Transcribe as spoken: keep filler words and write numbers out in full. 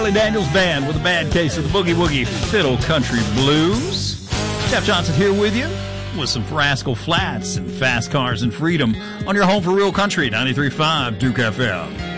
Charlie Daniels Band with a bad case of the Boogie Woogie Fiddle Country Blues. Jeff Johnson here with you with some Rascal Flats and Fast Cars and Freedom on your home for real country, ninety-three point five Duke F M.